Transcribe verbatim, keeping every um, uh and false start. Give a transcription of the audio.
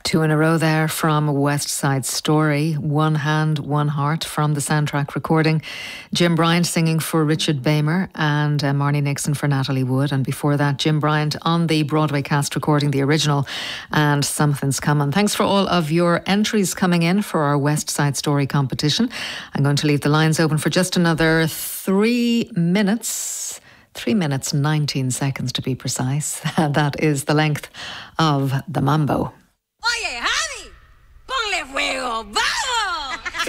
Two in a row there from West Side Story. One Hand, One Heart from the soundtrack recording. Jim Bryant singing for Richard Baymer and uh, Marnie Nixon for Natalie Wood. And before that, Jim Bryant on the Broadway cast recording the original and Something's Coming. Thanks for all of your entries coming in for our West Side Story competition. I'm going to leave the lines open for just another three minutes. Three minutes, nineteen seconds to be precise. That is the length of the Mambo.